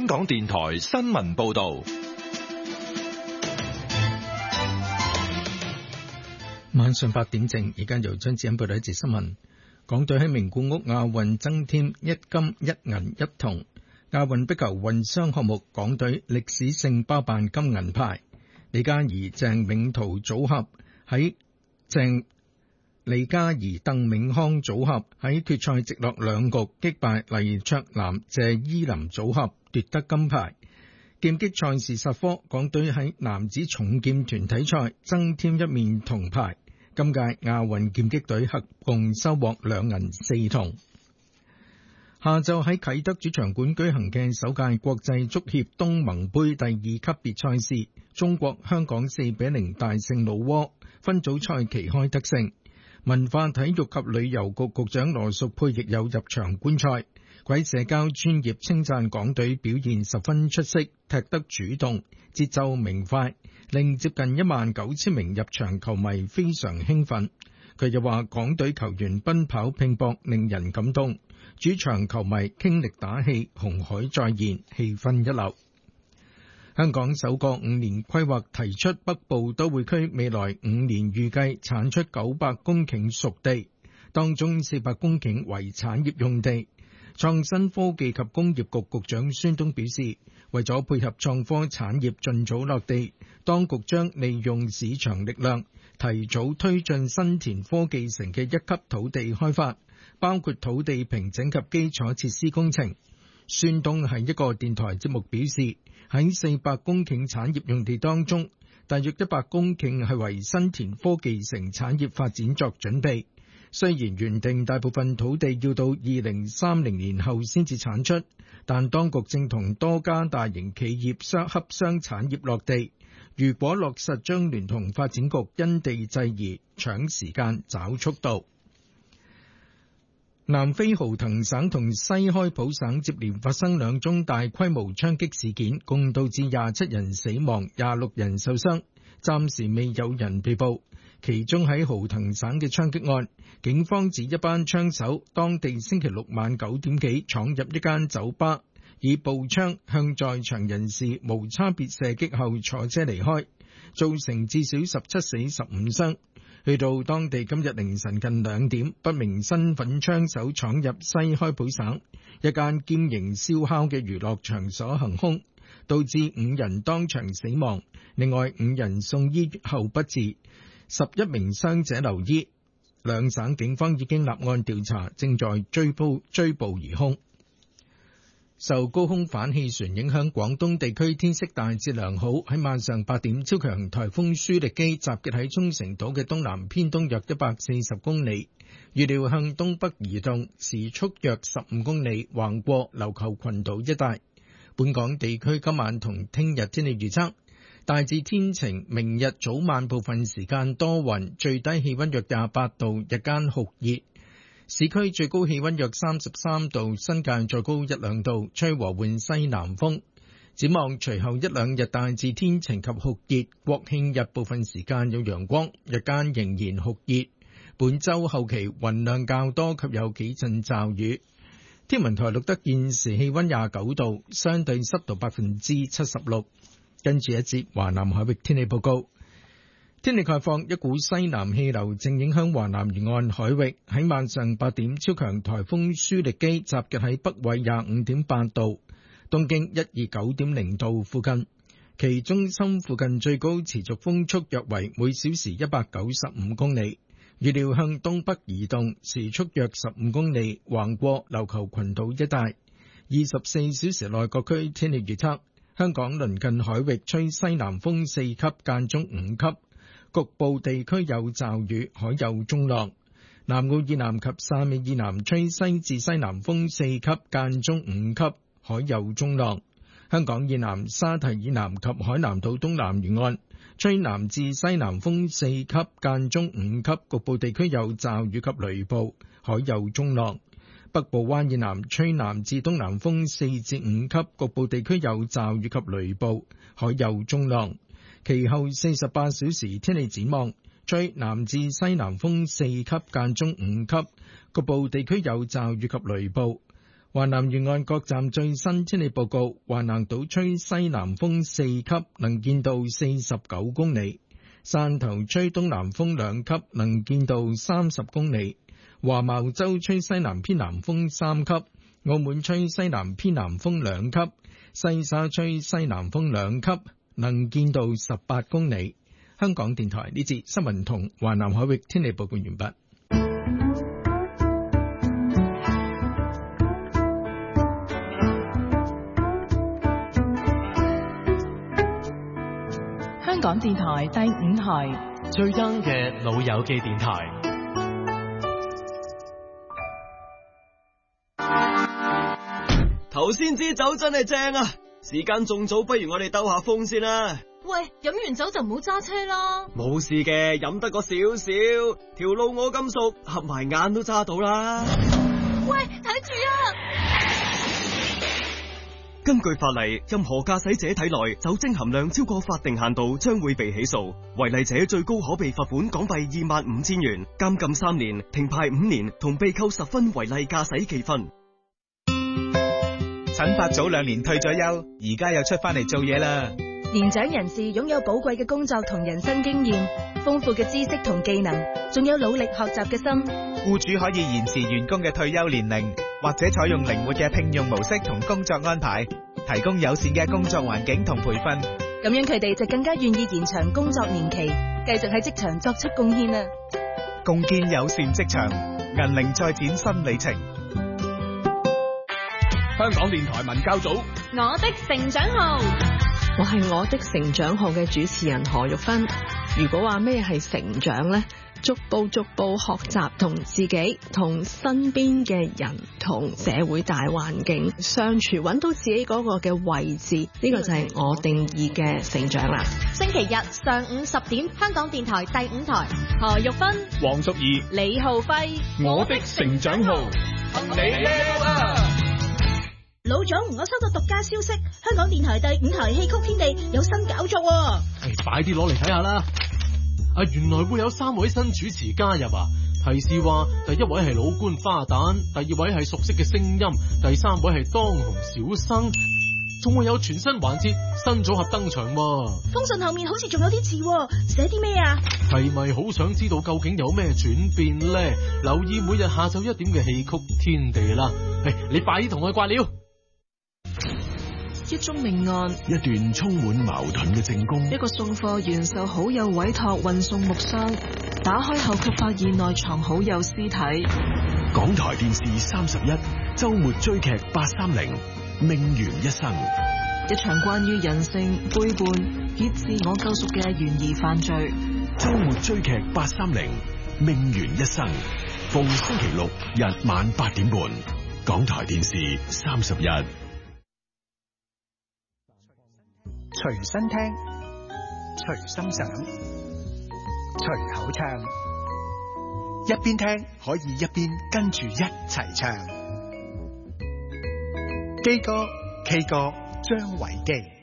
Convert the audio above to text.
港電台新聞報道。 晚上8點正，而家由張子欣報道一節新聞。港隊喺名古屋亞運增添1金1銀1銅。亞運壁球混雙項目，港隊歷史性包辦金銀牌。李嘉怡、鄭銘圖組合喺李嘉怡、鄧銘康組合喺決賽直落兩局擊敗黎卓南、謝依林組合奪得金牌。劍擊賽事實科，港隊喺男子重劍團體賽增添1面銅牌。今屆亞運劍擊隊合共收穫2銀4銅。下晝喺啟德主場館舉行嘅首屆國際足協東盟杯第2級別賽事，中國香港4-0大勝老撾，分組賽旗開得勝。文化體育及旅遊局局長羅淑佩亦有入場觀賽，佢喺社交專頁稱讚港隊表現十分出色，踢得主動，節奏明快，令接近19000名入場球迷非常興奮。佢又話港隊球員奔跑拼搏令人感動，主場球迷傾力打氣，紅海再現，氣氛一流。香港首個5年規劃提出北部都會區未來5年預計產出900公頃熟地，當中400公頃為產業用地。創新科技及工業局局長孫東表示，為咗配合創科產業盡早落地，當局將利用市場力量，提早推進新田科技城嘅1級土地開發，包括土地平整及基礎設施工程。孫東喺一個電台節目表示，喺400公頃產業用地當中，大約100公頃係為新田科技城產業發展作準備。雖然原定大部分土地要到2030年後先至產出，但當局正同多家大型企業洽商產業落地。如果落實，將聯同發展局因地制宜，搶時間找速度。南非豪騰省同西開普省接連發生2宗大規模槍擊事件，共導致27人死亡、26人受傷，暫時未有人被捕。其中喺豪騰省嘅槍擊案，警方指一班槍手當地星期六晚9點幾闖入一間酒吧，以步槍向在場人士無差別射擊後坐車離開，造成至少17死15傷。去到當地今日凌晨近2點，不明身份槍手闖入西開普省一間兼營燒烤嘅娛樂場所行兇，導致5人當場死亡，另外5人送醫後不治，11名傷者留醫。兩省警方已經立案調查，正在追捕疑兇。受高空反氣旋影響，廣東地區天色大致良好。喺晚上8點，超強颱風舒力基集結喺沖繩島嘅東南偏東約140公里，預料向東北移動，時速約15公里，橫過琉球群島一帶。本港地區今晚同聽日天氣預測，大致天晴，明日早晚部分時間多雲，最低氣溫約28度，日間酷熱。市區最高氣溫約33度，新界再高1、2度，吹和緩西南風。展望隨後1、2日大致天晴及酷熱，國慶日部分時間有陽光，日間仍然酷熱。本週後期雲量較多及有幾陣驟雨。天文台錄得現時氣溫29度，相對濕度76%。跟住一節華南海域天氣報告。天氣概況，一股西南氣流正影響華南沿岸海域。喺晚上8點，超強颱風舒力基集結喺北緯25.8度、東經129.0度附近，其中心附近最高持續風速約為每小時195公里，預料向東北移動，時速約15公里，橫過琉球群島一帶。24小時內各區天氣預測，香港鄰近海域吹西南風4級間中5級。局部地區有驟雨，海有中浪。南澳以南及汕尾以南吹西至西南風4級間中5級，海有中浪。香港以南沙堤以南及海南島東南沿岸吹南至西南風4級間中5級，局部地區有驟雨及雷暴，海有中浪。北部灣以南吹南至東南風4至5級，局部地區有驟雨及雷暴，海有中浪。其後48小時天氣展望，吹南至西南風4級間中5級，局部地區有驟雨及雷暴。 華南沿岸各站最新天氣報告：華南島吹西南風4級，能見度49公里；汕頭吹東南風2級，能見度30公里；華茂洲吹西南偏南風3級；澳門吹西南偏南風2級；西沙吹西南風2級，能見度18公里。香港電台呢節新聞同華南海域天氣報告完畢。 香港電台第5台最 young 嘅老友記電台。 頭先支酒真係正啊！時間仲早，不如我哋兜下風先啦。 喂，飲完酒就唔好揸車啦。 冇事嘅，飲得個少少，條路我咁熟，合埋眼都揸到啦。 喂，睇住啊！ 根據法例，任何駕駛者體內酒精含量超過法定限度，將會被起訴。違例者最高可被罰款港幣25000元、監禁3年、停牌5年，同被扣10分違例駕駛記分。 陳伯早2年退咗休，而家又出翻嚟做嘢啦。 年長人士擁有寶貴嘅工作同人生經驗，豐富嘅知識同技能，仲有努力學習嘅心。 僱主可以延遲員工嘅退休年齡，或者採用靈活嘅聘用模式同工作安排，提供友善嘅工作環境同培訓。 咁樣佢哋就更加願意延長工作年期，繼續喺職場作出貢獻啦。 共建友善職場，銀齡再展新里程。 香港電台文教組我的成長號， 我係我的成長號嘅主持人何玉芬。如果話咩係成長呢？逐步學習同自己、同身邊嘅人、同社會大環境相處，揾到自己嗰個嘅位置，呢個就係我定義嘅成長啦。 星期日上午10點，香港電台第5台，何玉芬、 黃淑儀、 李浩輝， 我的成長號，你叻啊！ 老總，我收到獨家消息，香港電台第5台戲曲天地有新搞作喎。 快啲攞嚟睇下啦！原來會有3位新主持加入啊！提示話，第1位係老官花旦，第2位係熟悉嘅聲音，第3位係當紅小生，仲會有全新環節、新組合登場喎。 封信後面好似仲有啲字，寫啲咩啊？ 係咪好想知道究竟有咩轉變呢？留意每日下晝1點嘅戲曲天地啦！你快啲同我掛料。 一宗命案， 一段充滿矛盾嘅證供， 一個送貨員受好友委託運送木箱，打開後卻發現內藏好友屍體。 港台電視31周末追劇830命懸一生， 一場關於人性背叛與自我救贖嘅懸疑犯罪。 周末追劇830命懸一生，逢星期六日晚8點半，港台電視31。 隨身聽，隨心想，隨口唱，一邊聽可以一邊跟住一齊唱。基哥 K 歌張維基。